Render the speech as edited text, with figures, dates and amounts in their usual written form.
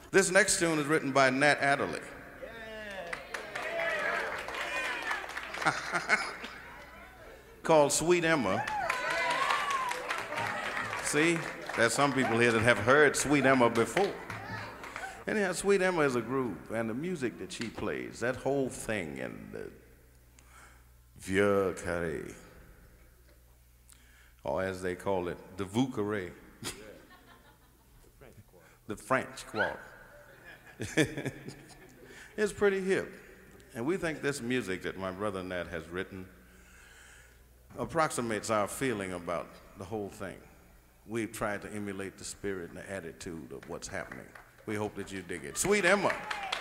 This next tune is written by Nat Adderley. Called Sweet Emma. See, there's some people here that have heard Sweet Emma before. Anyhow, Sweet Emma is a group, and the music that she plays, that whole thing, and the Vieux Carré, or as they call it, the Vieux Carré, the French Quarter. It's pretty hip. And we think this music that my brother Nat has written approximates our feeling about the whole thing. We've tried to emulate the spirit and the attitude of what's happening. We hope that you dig it. Sweet Emma.